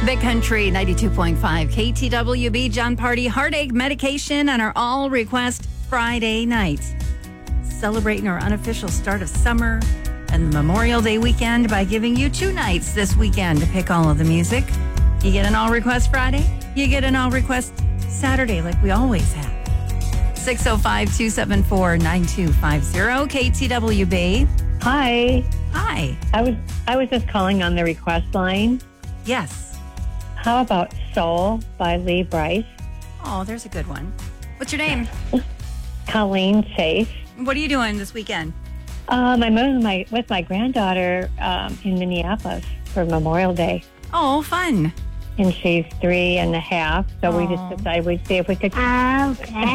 Big Country 92.5 KTWB. John Party, Heartache Medication on our All Request Friday night. Celebrating our unofficial start of summer and the Memorial Day weekend by giving you 2 nights this weekend to pick all of the music. You get an All Request Friday, you get an All Request Saturday like we always have. 605-274-9250 KTWB. Hi. Hi. I was just calling on the request line. Yes. How about Soul by Lee Bryce? Oh, there's a good one. What's your name? Colleen Chase. What are you doing this weekend? I'm with my granddaughter in Minneapolis for Memorial Day. Oh, fun. And she's 3.5, so we just decided we'd see if we could. Yeah.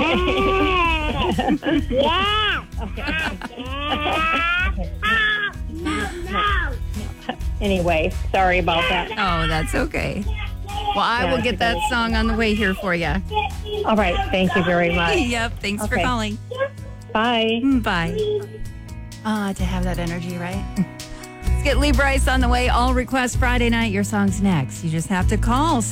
No. Anyway, sorry about that. Oh, that's okay. Well, I will get that song on the way here for you. All right, thank you very much. Yep, thanks for calling. Bye. Bye. To have that energy, right? Let's get Lee Bryce on the way. All Request Friday night. Your song's next. You just have to call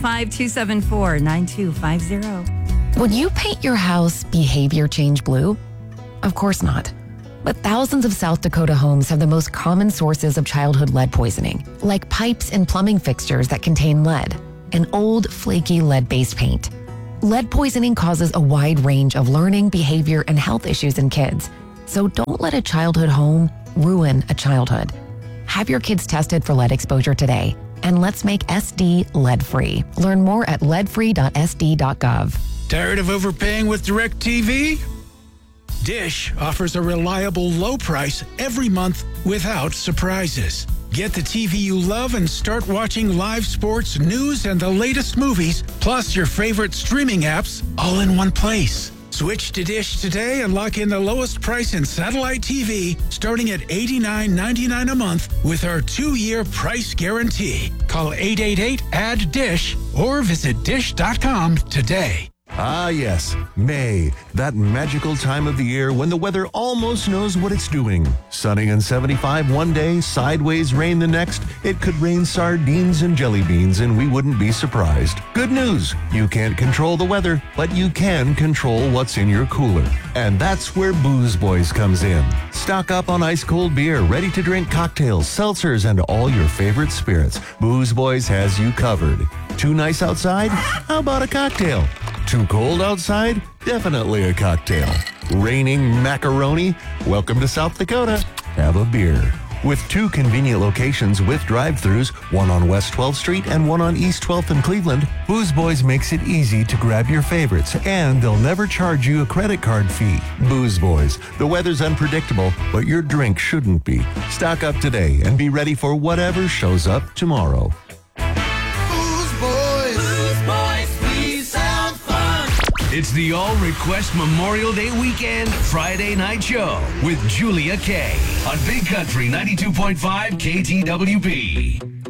605-274-9250. Would you paint your house behavior change blue? Of course not. But thousands of South Dakota homes have the most common sources of childhood lead poisoning, like pipes and plumbing fixtures that contain lead, and old, flaky lead-based paint. Lead poisoning causes a wide range of learning, behavior, and health issues in kids. So don't let a childhood home ruin a childhood. Have your kids tested for lead exposure today, and let's make SD lead-free. Learn more at leadfree.sd.gov. Tired of overpaying with DirecTV? Dish offers a reliable low price every month without surprises. Get the TV you love and start watching live sports, news, and the latest movies, plus your favorite streaming apps all in one place. Switch to Dish today and lock in the lowest price in satellite TV, starting at $89.99 a month with our 2-year price guarantee. Call 888-ADD-DISH or visit dish.com today. Ah, yes, May, that magical time of the year when the weather almost knows what it's doing. Sunny and 75 one day, sideways rain the next. It could rain sardines and jelly beans and we wouldn't be surprised. Good news, you can't control the weather, but you can control what's in your cooler. And that's where Booze Boys comes in. Stock up on ice-cold beer, ready-to-drink cocktails, seltzers, and all your favorite spirits. Booze Boys has you covered. Too nice outside? How about a cocktail? Too cold outside? Definitely a cocktail. Raining macaroni? Welcome to South Dakota. Have a beer. With 2 convenient locations with drive-thrus, one on West 12th Street and one on East 12th in Cleveland, Booze Boys makes it easy to grab your favorites, and they'll never charge you a credit card fee. Booze Boys. The weather's unpredictable, but your drink shouldn't be. Stock up today and be ready for whatever shows up tomorrow. It's the All Request Memorial Day Weekend Friday Night Show with Julia Kay on Big Country 92.5 KTWB.